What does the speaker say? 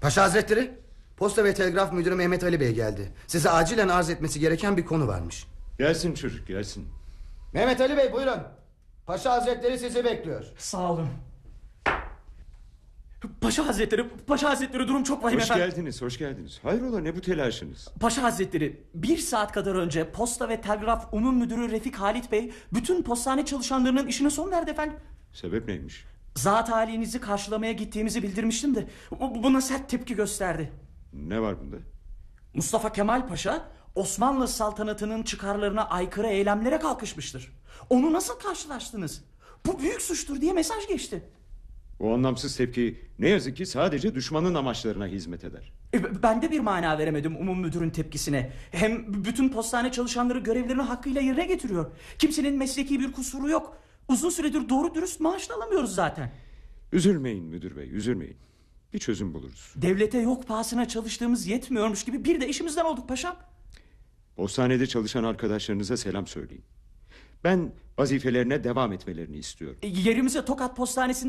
Paşa Hazretleri, Posta ve Telgraf Müdürü Mehmet Ali Bey geldi. Size acilen arz etmesi gereken bir konu varmış. Gelsin çocuk, gelsin. Mehmet Ali Bey, buyurun. Paşa Hazretleri sizi bekliyor. Sağ olun. Paşa Hazretleri durum çok vahim Hoş efendim. geldiniz, hoş geldiniz. Hayrola, ne bu telaşınız? Paşa Hazretleri, 1 saat kadar önce Posta ve Telgraf Umum Müdürü Refik Halit Bey bütün postane çalışanlarının işine son verdi efendim. Sebep neymiş? Zat halinizi karşılamaya gittiğimizi bildirmiştim de buna sert tepki gösterdi. Ne var bunda? Mustafa Kemal Paşa Osmanlı saltanatının çıkarlarına aykırı eylemlere kalkışmıştır. Onu nasıl karşılaştınız? Bu büyük suçtur diye mesaj geçti. O anlamsız tepki ne yazık ki sadece düşmanın amaçlarına hizmet eder. Ben de bir mana veremedim umum müdürün tepkisine. Hem bütün postane çalışanları görevlerini hakkıyla yerine getiriyor. Kimsenin mesleki bir kusuru yok. Uzun süredir doğru dürüst maaş da alamıyoruz zaten. Üzülmeyin müdür bey, üzülmeyin. Bir çözüm buluruz. Devlete yok pahasına çalıştığımız yetmiyormuş gibi bir de işimizden olduk paşam. Postanede çalışan arkadaşlarınıza selam söyleyin. Ben vazifelerine devam etmelerini istiyorum. Yerimize Tokat Postanesi'nde